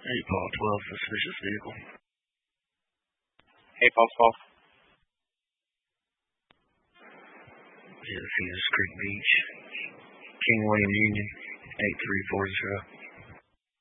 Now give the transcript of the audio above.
8 Paul 12, suspicious vehicle. Hey, false. Yeah, Caesars Creek Beach. King William Union, 8340.